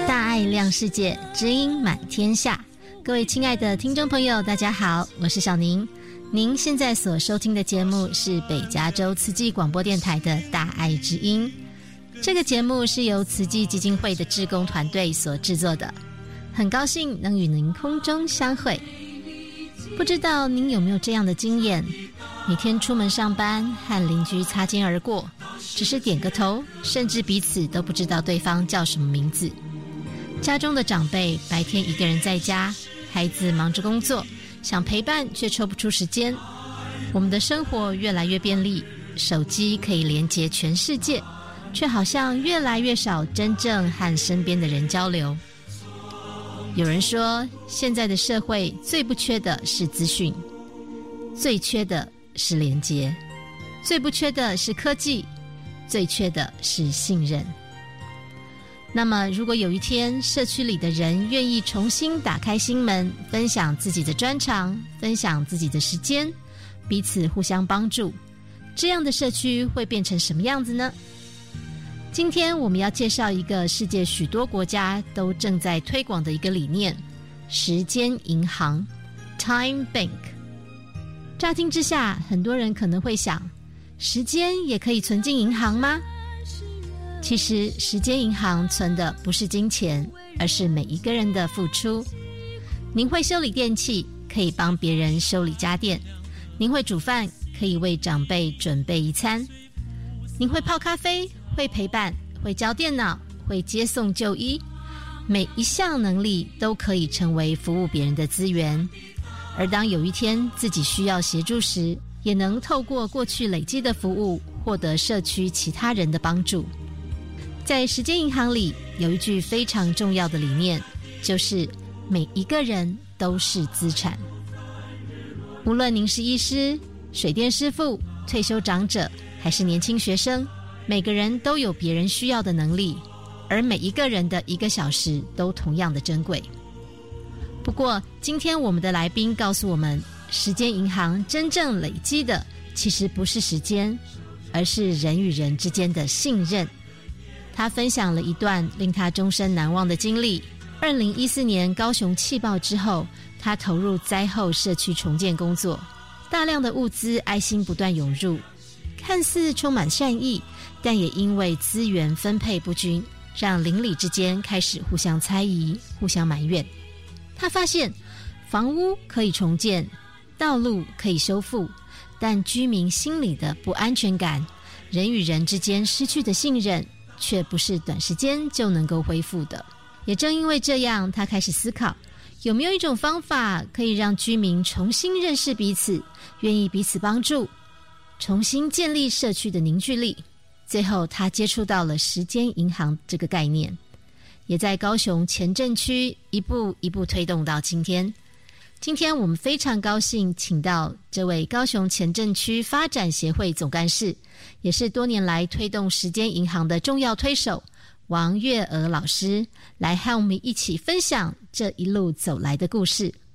大爱亮世界，知音满天下。各位亲爱的听众朋友，大家好，我是小宁。您现在所收听的节目是北加州慈济广播电台的大爱之音。这个节目是由慈济基金会的志工团队所制作的，很高兴能与您空中相会。不知道您有没有这样的经验，每天出门上班和邻居擦肩而过，只是点个头，甚至彼此都不知道对方叫什么名字。家中的长辈白天一个人在家，孩子忙着工作，想陪伴却抽不出时间。我们的生活越来越便利，手机可以连接全世界，却好像越来越少真正和身边的人交流。有人说，现在的社会最不缺的是资讯，最缺的是连结，最不缺的是科技，最缺的是信任。那么如果有一天社区里的人愿意重新打开心门，分享自己的专长，分享自己的时间，彼此互相帮助，这样的社区会变成什么样子呢？今天我们要介绍一个世界许多国家都正在推广的一个理念，时间银行 Time Bank。 乍听之下，很多人可能会想，时间也可以存进银行吗？其实时间银行存的不是金钱，而是每一个人的付出。您会修理电器，可以帮别人修理家电；您会煮饭，可以为长辈准备一餐；您会泡咖啡，会陪伴，会教电脑，会接送就医。每一项能力都可以成为服务别人的资源，而当有一天自己需要协助时，也能透过过去累积的服务，获得社区其他人的帮助。在时间银行里，有一句非常重要的理念，就是每一个人都是资产。无论您是医师、水电师傅、退休长者，还是年轻学生，每个人都有别人需要的能力，而每一个人的1个小时都同样的珍贵。不过今天我们的来宾告诉我们，时间银行真正累积的其实不是时间，而是人与人之间的信任。他分享了一段令他终身难忘的经历。2014年高雄气爆之后，他投入灾后社区重建工作，大量的物资爱心不断涌入，看似充满善意，但也因为资源分配不均，让邻里之间开始互相猜疑，互相埋怨。他发现房屋可以重建，道路可以修复，但居民心里的不安全感，人与人之间失去的信任，却不是短时间就能够恢复的。也正因为这样，他开始思考，有没有一种方法可以让居民重新认识彼此，愿意彼此帮助，重新建立社区的凝聚力。最后他接触到了时间银行这个概念，也在高雄前镇区一步一步推动到今天。今天我们非常高兴请到这位高雄前镇区发展协会总干事，也是多年来推动时间银行的重要推手王月娥老师，来和我们一起分享这一路走来的故事。